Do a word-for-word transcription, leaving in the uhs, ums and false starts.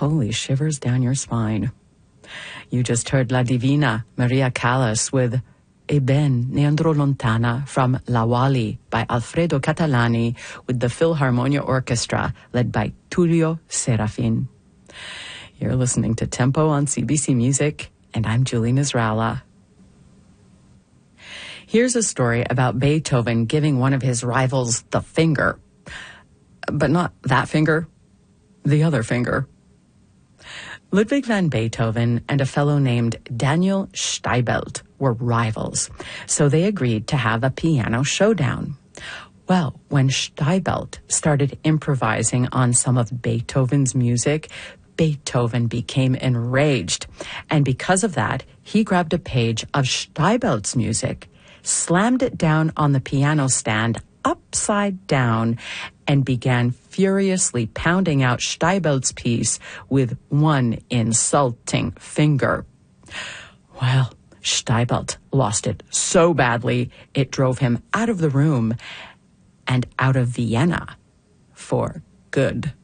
Holy shivers down your spine. You just heard La Divina, Maria Callas, with E ben ne andrò lontana from La Wally by Alfredo Catalani with the Philharmonia Orchestra led by Tullio Serafin. You're listening to Tempo on C B C Music, and I'm Julie Nisralla. Here's a story about Beethoven giving one of his rivals the finger. But not that finger, the other finger. Ludwig van Beethoven and a fellow named Daniel Steibelt were rivals, so they agreed to have a piano showdown. Well, when Steibelt started improvising on some of Beethoven's music, Beethoven became enraged, and because of that, he grabbed a page of Steibelt's music, slammed it down on the piano stand upside down, and began furiously pounding out Steibelt's piece with one insulting finger. Well, Steibelt lost it so badly, it drove him out of the room and out of Vienna for good.